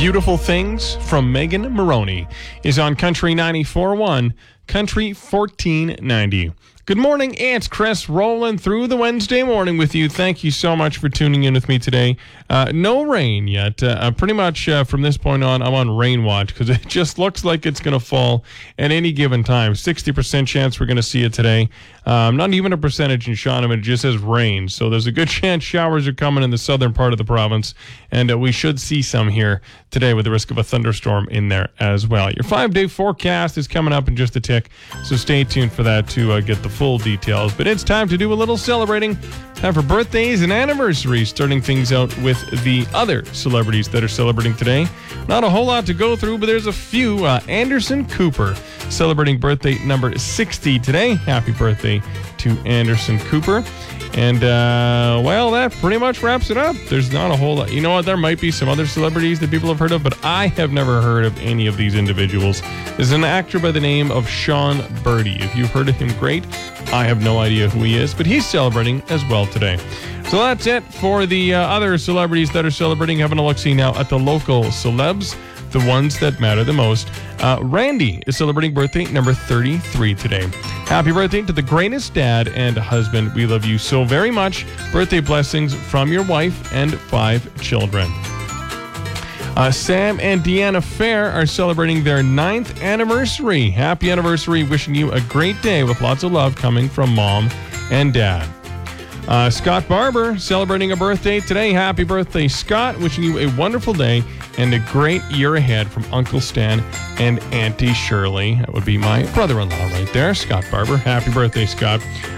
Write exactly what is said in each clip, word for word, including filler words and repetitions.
Beautiful Things from Megan Maroney is on Country ninety-four point one, Country fourteen ninety. Good morning, it's Chris rolling through the Wednesday morning with you. Thank you so much for tuning in with me today. Uh, no rain yet. Uh, pretty much uh, from this point on, I'm on rain watch because it just looks like it's going to fall at any given time. sixty percent chance we're going to see it today. Um, not even a percentage in Shaunavon. It just says rain. So there's a good chance showers are coming in the southern part of the province, and uh, we should see some here today with the risk of a thunderstorm in there as well. Your five-day forecast is coming up in just a tick, so stay tuned for that to uh, get the full details. But it's time to do a little celebrating. Time for birthdays and anniversaries, starting things out with the other celebrities that are celebrating today. Not a whole lot to go through, but there's a few. Uh, Anderson Cooper celebrating birthday number sixty today. Happy birthday to Anderson Cooper. And, uh, well, that pretty much wraps it up. There's not a whole lot. You know what? There might be some other celebrities that people have heard of, but I have never heard of any of these individuals. There's an actor by the name of Sean Birdie. If you've heard of him, great. I have no idea who he is, but he's celebrating as well today. So that's it for the uh, other celebrities that are celebrating. Having a look-see now at the local celebs, the ones that matter the most. Uh, Randy is celebrating birthday number thirty-three today. Happy birthday to the greatest dad and husband. We love you so very much. Birthday blessings from your wife and five children. Uh, Sam and Deanna Fair are celebrating their ninth anniversary. Happy anniversary. Wishing you a great day with lots of love coming from mom and dad. Uh, Scott Barber celebrating a birthday today. Happy birthday, Scott. Wishing you a wonderful day and a great year ahead from Uncle Stan and Auntie Shirley. That would be my brother-in-law right there, Scott Barber. Happy birthday, Scott.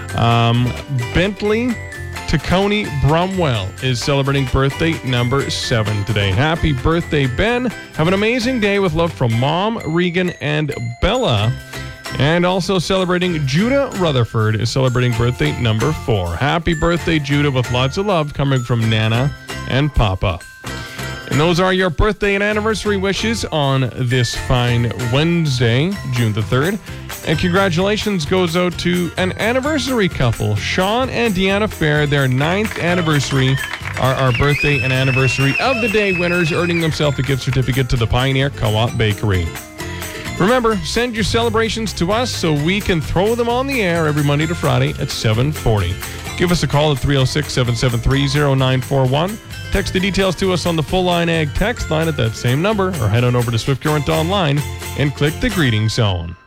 Um, Bentley Taccone Brumwell is celebrating birthday number seven today. Happy birthday, Ben. Have an amazing day with love from Mom, Regan, and Bella. And also celebrating, Judah Rutherford is celebrating birthday number four. Happy birthday, Judah, with lots of love coming from Nana and Papa. And those are your birthday and anniversary wishes on this fine Wednesday, June the third. And congratulations goes out to an anniversary couple, Sean and Deanna Fair. Their ninth anniversary are our birthday and anniversary of the day winners, earning themselves a gift certificate to the Pioneer Co-op Bakery. Remember, send your celebrations to us so we can throw them on the air every Monday to Friday at seven forty. Give us a call at three oh six, seven seven three, oh nine four one. Text the details to us on the Full Line Ag text line at that same number, or head on over to Swift Current Online and click the greeting zone.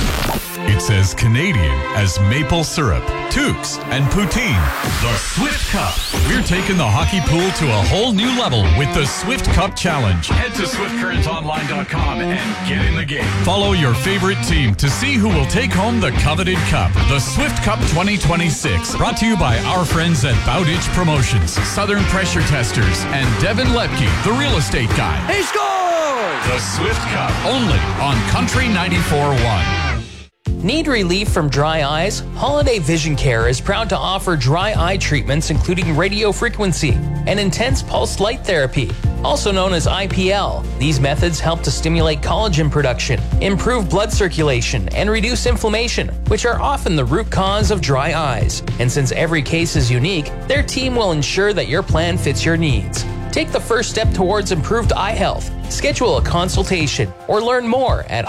It's as Canadian as maple syrup, toques, and poutine. The Swift Cup. We're taking the hockey pool to a whole new level with the Swift Cup Challenge. Head to swift current online dot com and get in the game. Follow your favorite team to see who will take home the coveted cup. The Swift Cup twenty twenty-six. Brought to you by our friends at Bowditch Promotions, Southern Pressure Testers, and Devin Lepke, the real estate guy. He scores! The Swift Cup. Only on Country ninety-four point one. Need relief from dry eyes? Holiday Vision Care is proud to offer dry eye treatments including radio frequency and intense pulsed light therapy, also known as I P L. These methods help to stimulate collagen production, improve blood circulation, and reduce inflammation, which are often the root cause of dry eyes. And since every case is unique, their team will ensure that your plan fits your needs. Take the first step towards improved eye health. Schedule a consultation or learn more at